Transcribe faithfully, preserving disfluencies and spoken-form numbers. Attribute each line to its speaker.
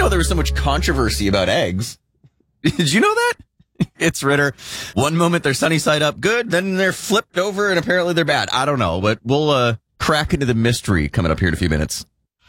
Speaker 1: know there was so much controversy about eggs. Did you know that? It's Ritter. One moment they're sunny side up good, then they're flipped over and apparently they're bad. I don't know, but we'll uh, crack into the mystery coming up here in a few minutes.